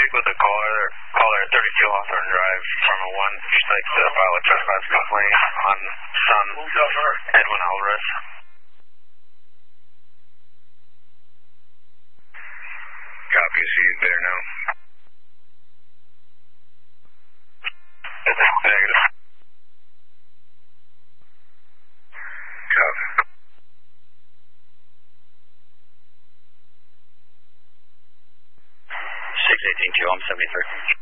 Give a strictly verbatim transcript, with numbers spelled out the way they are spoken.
speak with the caller, caller at thirty-two Hawthorne Drive, Farmer one. She'd like to file a trespass complaint on son Edwin Alvarez. Copy, see you there now. Negative. Copy. six eighteen Q, I'm seventy-three.